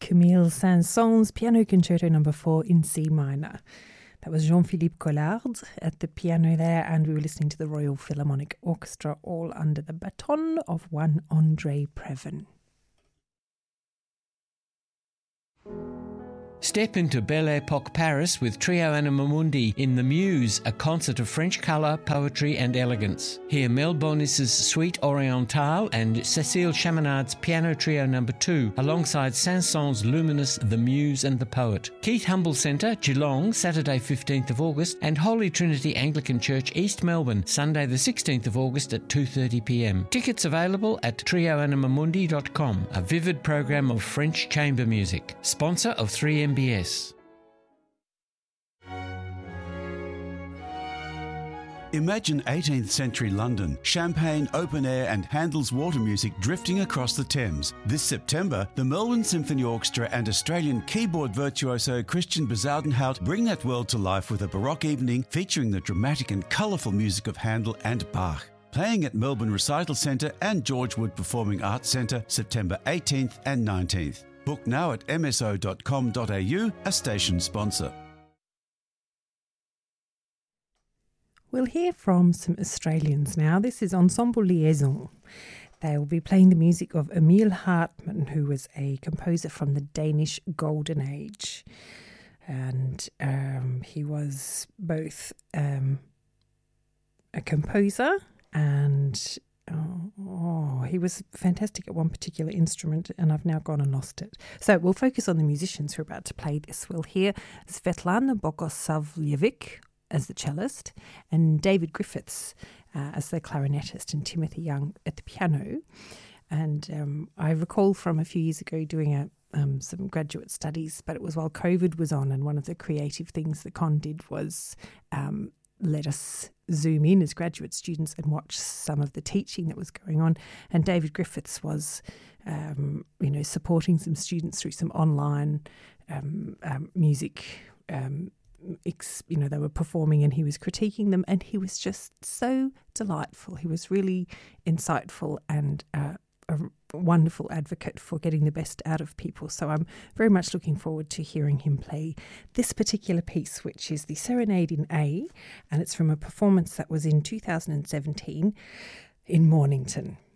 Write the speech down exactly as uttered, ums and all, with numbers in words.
Camille Saint-Saëns Piano Concerto number four in C minor. That was Jean-Philippe Collard at the piano there, and we were listening to the Royal Philharmonic Orchestra, all under the baton of one André Previn. Step into Belle Époque Paris with Trio Anima Mundi in The Muse, a concert of French colour, poetry and elegance. Hear Mel Bonis's Suite Orientale and Cécile Chaminad's Piano Trio number two, alongside Saint-Saëns' luminous The Muse and the Poet. Keith Humble Centre, Geelong, Saturday fifteenth of August, and Holy Trinity Anglican Church, East Melbourne, Sunday the sixteenth of August at two thirty p m. Tickets available at trio anima mundi dot com, a vivid program of French chamber music. Sponsor of three M B S. Imagine eighteenth century London, champagne, open air and Handel's water music drifting across the Thames. This September, the Melbourne Symphony Orchestra and Australian keyboard virtuoso Christian Bezuidenhout bring that world to life with a Baroque evening featuring the dramatic and colourful music of Handel and Bach. Playing at Melbourne Recital Centre and George Wood Performing Arts Centre September eighteenth and nineteenth. Book now at m s o dot com dot a u, a station sponsor. We'll hear from some Australians now. This is Ensemble Liaison. They will be playing the music of Emil Hartmann, who was a composer from the Danish Golden Age. And um, he was both um, a composer and Oh, oh, he was fantastic at one particular instrument, and I've now gone and lost it. So we'll focus on the musicians who are about to play this. We'll hear Svetlana Bogoslavljevic as the cellist, and David Griffiths uh, as the clarinetist, and Timothy Young at the piano. And um, I recall from a few years ago doing a um, some graduate studies, but it was while COVID was on, and one of the creative things the Con did was um, let us Zoom in as graduate students and watch some of the teaching that was going on. And David Griffiths was, um, you know, supporting some students through some online um, um, music. Um, ex, you know, they were performing, and he was critiquing them, and he was just so delightful. He was really insightful and uh, a wonderful advocate for getting the best out of people. So I'm very much looking forward to hearing him play this particular piece, which is the Serenade in A, and it's from a performance that was in two thousand seventeen in Mornington.